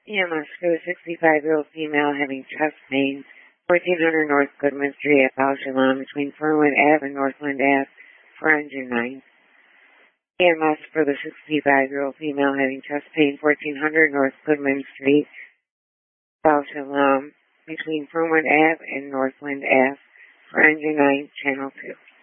EMS for the 65-year-old female having chest pain, 1400 North Goodman Street at Bal Shalom between Fernwood Ave and Northland Ave for engine 9. EMS for the 65-year-old female having chest pain, 1400 North Goodman Street, Bal Shalom between Fernwood Ave and Northland Ave for engine 9, channel 2.